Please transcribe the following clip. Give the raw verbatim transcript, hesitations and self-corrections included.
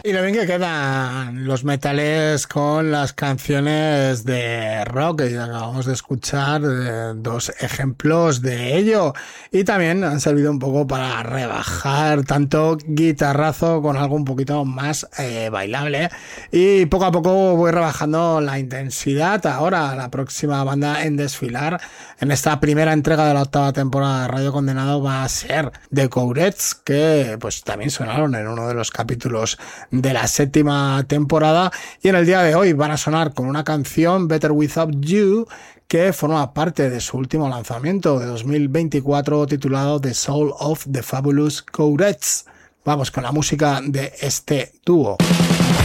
Y lo bien que quedan los metales con las canciones de rock, y acabamos de escuchar eh, dos ejemplos de ello, y también han servido un poco para rebajar tanto guitarrazo con algo un poquito más eh, bailable, y poco a poco voy rebajando la intensidad. Ahora la próxima banda en desfilar en esta primera entrega de la octava temporada de Radio Condenado va a ser The Courettes, que pues también sonaron en uno de los capítulos de la séptima temporada, y en el día de hoy van a sonar con una canción, Better Without You, que forma parte de su último lanzamiento de dos mil veinticuatro titulado The Soul of the Fabulous Courettes. Vamos con la música de este dúo.